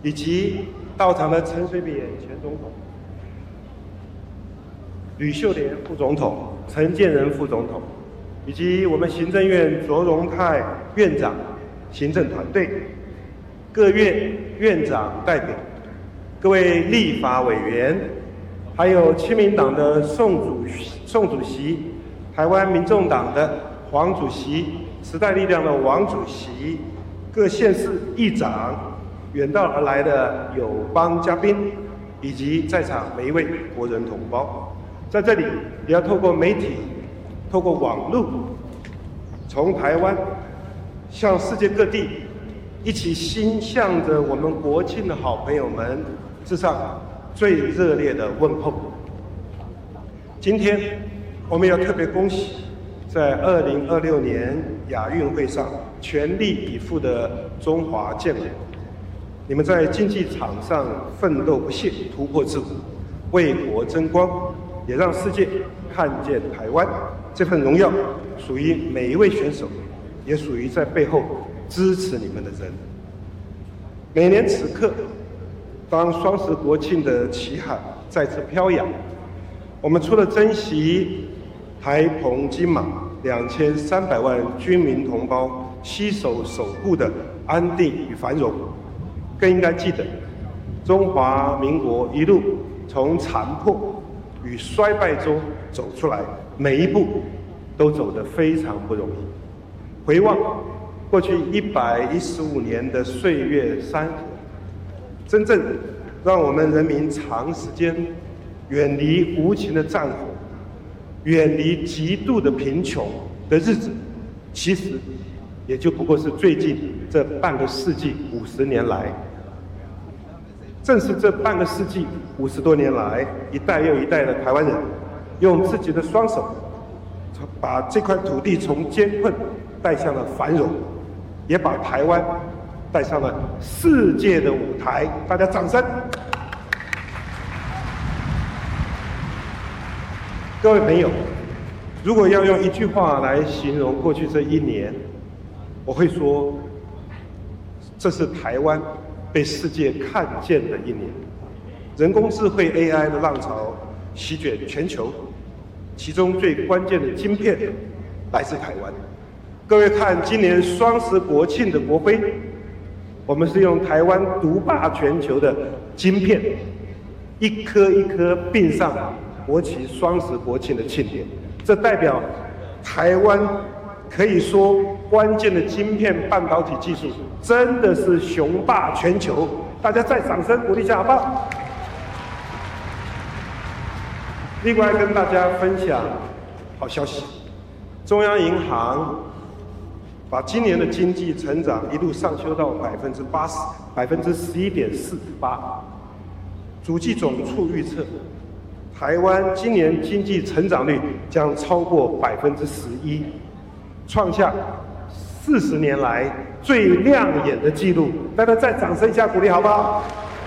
以及到场的陈水扁前总统、吕秀莲副总统、陈建仁副总统，以及我们行政院卓荣泰院长、行政团队、各院院长代表、各位立法委员，还有亲民党的宋主席、台湾民众党的黄主席、时代力量的王主席、各县市议长、远道而来的友邦嘉宾，以及在场每一位国人同胞，在这里也要透过媒体、透过网络，从台湾向世界各地一起心向着我们国庆的好朋友们致上最热烈的问候。今天我们要特别恭喜在2026年亚运会上全力以赴的中华健儿，你们在竞技场上奋斗不懈，突破自我，为国争光，也让世界看见台湾。这份荣耀属于每一位选手，也属于在背后支持你们的人。每年此刻，当双十国庆的旗海再次飘扬，我们除了珍惜台澎金马2300万军民同胞携手守护的安定与繁荣，更应该记得中华民国一路从残破与衰败中走出来，每一步都走得非常不容易。回望过去115年的岁月山河，真正让我们人民长时间远离无情的战火，远离极度的贫穷的日子，其实也就不过是最近这半个世纪50年来。正是这半个世纪50多年来，一代又一代的台湾人用自己的双手把这块土地从艰困带向了繁荣，也把台湾带上了世界的舞台。大家掌声！各位朋友，如果要用一句话来形容过去这一年，我会说，这是台湾被世界看见的一年。人工智慧 AI 的浪潮席卷全球，其中最关键的晶片来自台湾。各位看今年双十国庆的国徽，我们是用台湾独霸全球的晶片，一颗一颗并上国旗双十国庆的庆典，这代表台湾可以说关键的晶片半导体技术真的是雄霸全球。大家再掌声鼓励一下好不好？另外跟大家分享好消息，中央银行把今年的经济成长一路上修到11.48%，主计总处预测台湾今年经济成长率将超过11%，创下40年来最亮眼的纪录。大家再掌声一下鼓励好不好？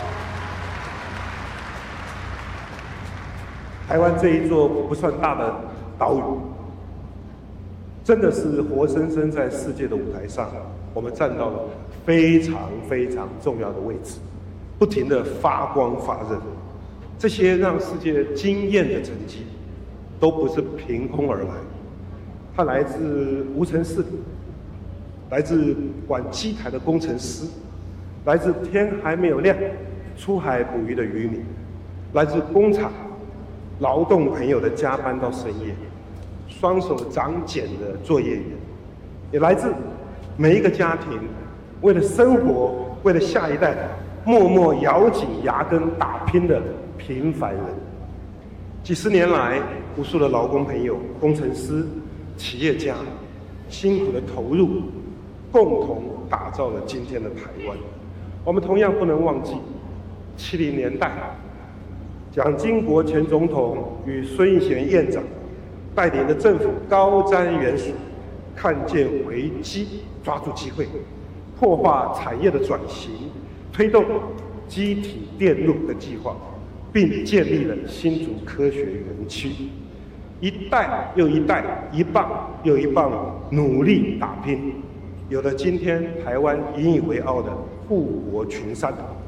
台湾这一座不算大的岛屿，真的是活生生在世界的舞台上，我们站到了非常非常重要的位置，不停地发光发热。这些让世界惊艳的成绩，都不是凭空而来，它来自无尘室，来自管机台的工程师，来自天还没有亮出海捕鱼的渔民，来自工厂劳动朋友的加班到深夜，双手长茧的作业员，也来自每一个家庭为了生活、为了下一代默默咬紧牙根打拼的平凡人。几十年来，无数的劳工朋友、工程师、企业家辛苦的投入，共同打造了今天的台湾。我们同样不能忘记70年代蒋经国前总统与孙运璇院长带领的政府高瞻远瞩，看见危机，抓住机会，破化产业的转型，推动机体电路的计划，并建立了新竹科学园区。一代又一代，一棒又一棒努力打拼，有了今天台湾引以为傲的护国群山。